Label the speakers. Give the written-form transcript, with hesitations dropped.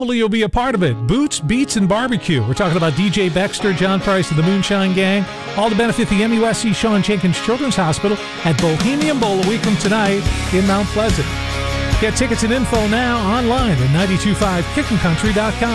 Speaker 1: Hopefully you'll be a part of it. Boots, Beats, and Barbecue. We're talking about DJ Baxter, John Price, and the Moonshine Gang. All to benefit the MUSC Sean Jenkins Children's Hospital at Bohemian Bowl a week from tonight in Mount Pleasant. Get tickets and info now online at 925kickandcountry.com.